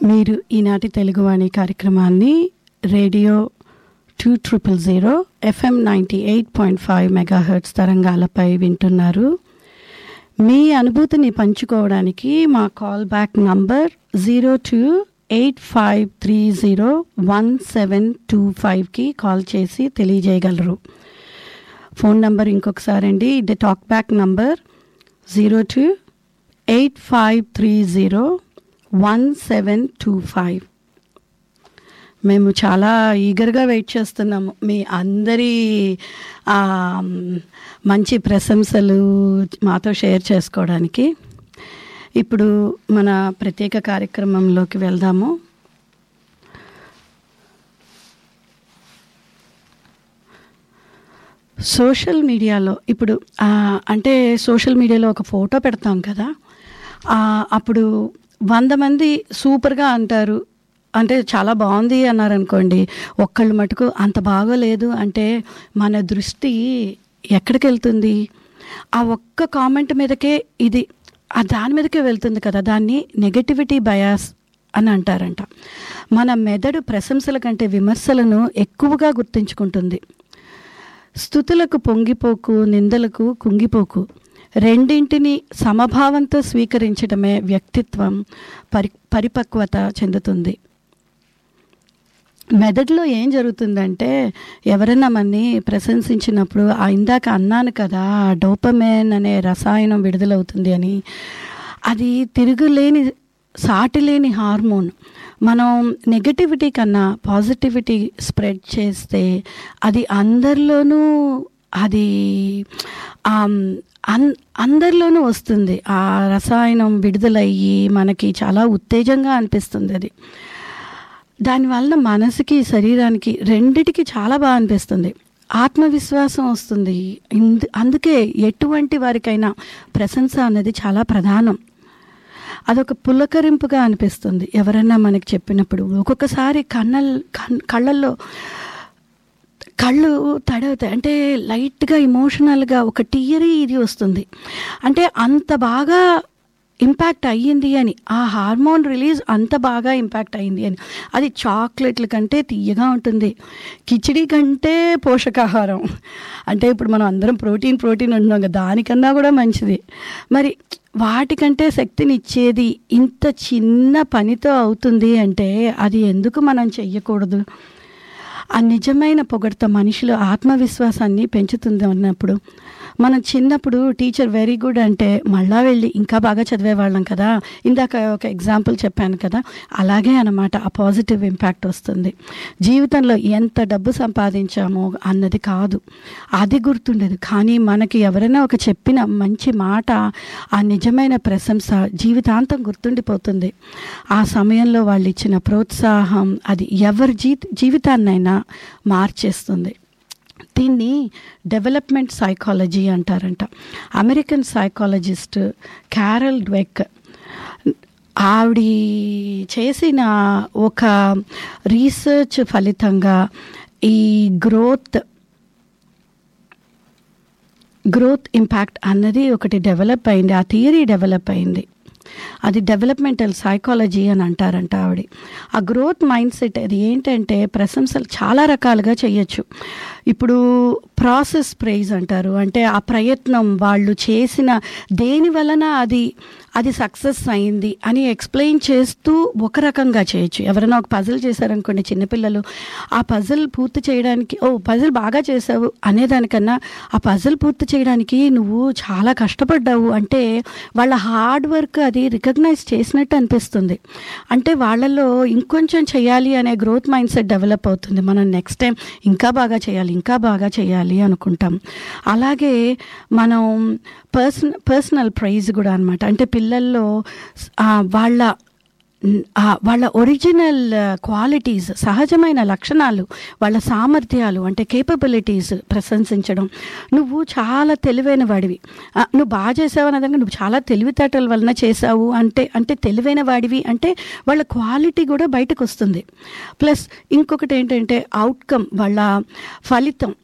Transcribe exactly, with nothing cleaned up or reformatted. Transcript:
మీరు ఈనాటి తెలుగువాణి కార్యక్రమాన్ని radio two triple zero FM ninety eight point five megahertz తరంగాలపై వింటున్నారు. మీ అనుభూతిని పంచుకోవడానికి మా call back number zero two eight five three zero one seven two ఫైవ్కి కాల్ చేసి తెలియజేయగలరు. ఫోన్ నంబర్ ఇంకొకసారి అండి, ఇది talk back number zero two eight five three zero one seven two five. మేము చాలా ఈగర్గా వెయిట్ చేస్తున్నాము మీ అందరి మంచి ప్రశంసలు మాతో షేర్ చేసుకోవడానికి. ఇప్పుడు మన ప్రత్యేక కార్యక్రమంలోకి వెళ్దాము. సోషల్ మీడియాలో ఇప్పుడు అంటే సోషల్ మీడియాలో ఒక ఫోటో పెడతాం కదా, అప్పుడు వంద మంది సూపర్గా అంటారు, అంటే చాలా బాగుంది అన్నారనుకోండి. ఒక్కళ్ళు మటుకు అంత బాగోలేదు అంటే మన దృష్టి ఎక్కడికి వెళ్తుంది? ఆ ఒక్క కామెంట్ మీదకే ఇది ఆ దాని మీదకే వెళ్తుంది కదా. దాన్ని నెగటివిటీ బయాస్ అని అంటారంట. మన మెదడు ప్రశంసల కంటే విమర్శలను ఎక్కువగా గుర్తించుకుంటుంది. స్తుతులకు పొంగిపోకు, నిందలకు కుంగిపోకు. రెండింటిని సమభావంతో స్వీకరించడమే వ్యక్తిత్వం పరి పరిపక్వత చెందుతుంది. మెదడులో ఏం జరుగుతుందంటే, ఎవరైనా మనని ప్రశంసించినప్పుడు ఆ ఇందాక అన్నాను కదా డోపమైన్ అనే రసాయనం విడుదలవుతుంది అని, అది తిరుగులేని సాటిలేని హార్మోన్. మనం నెగటివిటీ కన్నా పాజిటివిటీ స్ప్రెడ్ చేస్తే అది అందరిలోనూ అది అన్ అందరిలోనూ వస్తుంది. ఆ రసాయనం విడుదలయ్యి మనకి చాలా ఉత్తేజంగా అనిపిస్తుంది. అది దానివల్ల మనసుకి శరీరానికి రెండిటికి చాలా బాగా అనిపిస్తుంది. ఆత్మవిశ్వాసం వస్తుంది. అందుకే ఎటువంటి వారికైనా ప్రశంస అనేది చాలా ప్రధానం. అదొక పులకరింపుగా అనిపిస్తుంది ఎవరైనా మనకి చెప్పినప్పుడు. ఒక్కొక్కసారి కన్నల్ కళ్ళల్లో కళ్ళు తడవుతాయి, అంటే లైట్గా ఇమోషనల్గా ఒక టీయరీ ఇది వస్తుంది. అంటే అంత బాగా ఇంపాక్ట్ అయ్యింది అని, ఆ హార్మోన్ రిలీజ్ అంత బాగా ఇంపాక్ట్ అయ్యింది అని. అది చాక్లెట్ల కంటే తీయగా ఉంటుంది, కిచిడి కంటే పోషకాహారం. అంటే ఇప్పుడు మనం అందరం ప్రోటీన్ ప్రోటీన్ ఉంటున్నాం కదా, దానికన్నా కూడా మంచిది. మరి వాటికంటే శక్తిని ఇచ్చేది ఇంత చిన్న పనితో అవుతుంది అంటే అది ఎందుకు మనం చెయ్యకూడదు? ఆ నిజమైన పొగడ్త మనిషిలో ఆత్మవిశ్వాసాన్ని పెంచుతుంది అన్నప్పుడు. మనం చిన్నప్పుడు టీచర్ వెరీ గుడ్ అంటే మళ్ళా వెళ్ళి ఇంకా బాగా చదివేవాళ్ళం కదా. ఇందాక ఒక ఎగ్జాంపుల్ చెప్పాను కదా, అలాగే అన్నమాట ఆ పాజిటివ్ ఇంపాక్ట్ వస్తుంది. జీవితంలో ఎంత డబ్బు సంపాదించామో అన్నది కాదు, అది గుర్తుండేది. కానీ మనకి ఎవరైనా ఒక చెప్పిన మంచి మాట, ఆ నిజమైన ప్రశంస జీవితాంతం గుర్తుండిపోతుంది. ఆ సమయంలో వాళ్ళు ఇచ్చిన ప్రోత్సాహం అది ఎవరి జీ జీవితాన్నైనా మార్చేస్తుంది. దీన్ని డెవలప్మెంట్ సైకాలజీ అంటారంట. అమెరికన్ సైకాలజిస్ట్ క్యారల్ డ్వెక్ ఆవిడ చేసిన ఒక రీసెర్చ్ ఫలితంగా ఈ గ్రోత్ గ్రోత్ ఇంపాక్ట్ అన్నది ఒకటి డెవలప్ అయింది. ఆ థియరీ డెవలప్ అయింది. అది డెవలప్మెంటల్ సైకాలజీ అని అంటారంట ఆవిడ. ఆ గ్రోత్ మైండ్ సెట్ అది ఏంటంటే ప్రశంసలు చాలా రకాలుగా చేయొచ్చు. ఇప్పుడు ప్రాసెస్ ప్రైజ్ అంటారు, అంటే ఆ ప్రయత్నం వాళ్ళు చేసిన దేని వలన అది అది సక్సెస్ అయింది అని ఎక్స్ప్లెయిన్ చేస్తూ ఒక రకంగా చేయొచ్చు. ఎవరైనా ఒక పజిల్ చేశారనుకోండి చిన్నపిల్లలు, ఆ పజిల్ పూర్తి చేయడానికి ఓ పజిల్ బాగా చేసావు అనేదానికన్నా ఆ పజిల్ పూర్తి చేయడానికి నువ్వు చాలా కష్టపడ్డావు అంటే వాళ్ళ హార్డ్ వర్క్ అది రికగ్నైజ్ చేసినట్టు అనిపిస్తుంది. అంటే వాళ్ళలో ఇంకొంచెం చేయాలి అనే గ్రోత్ మైండ్ సెట్ డెవలప్ అవుతుంది. మనం నెక్స్ట్ టైం ఇంకా బాగా చేయాలి ఇంకా బాగా చేయాలి అనుకుంటాం. అలాగే మనం పర్సన్ పర్సనల్ ప్రైజ్ కూడా అనమాట. అంటే పిల్లల్లో వాళ్ళ వాళ్ళ ఒరిజినల్ క్వాలిటీస్, సహజమైన లక్షణాలు, వాళ్ళ సామర్థ్యాలు అంటే కేపబిలిటీస్ ప్రశంసించడం. నువ్వు చాలా తెలివైన వాడివి, నువ్వు బాగా చేసావు అన్నదంగా నువ్వు చాలా తెలివితేటల వలన చేసావు అంటే అంటే తెలివైన వాడివి అంటే వాళ్ళ క్వాలిటీ కూడా బయటకు వస్తుంది. ప్లస్ ఇంకొకటి ఏంటంటే అవుట్కమ్, వాళ్ళ ఫలితం